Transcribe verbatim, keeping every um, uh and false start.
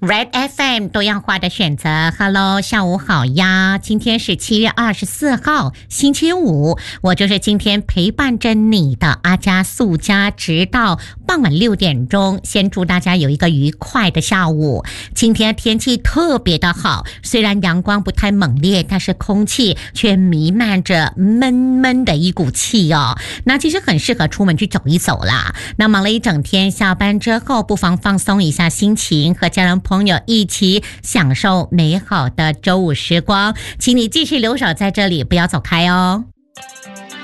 Red F M 多样化的选择 ，Hello， 下午好呀！今天是七月二十四号，星期五，我就是今天陪伴着你的阿加素家，直到傍晚六点钟。先祝大家有一个愉快的下午。今天天气特别的好，虽然阳光不太猛烈，但是空气却弥漫着闷闷的一股气哦。那其实很适合出门去走一走啦。那忙了一整天，下班之后不妨放松一下心情，和家人朋友一起享受美好的周五时光。请你继续留守在这里，不要走开哦。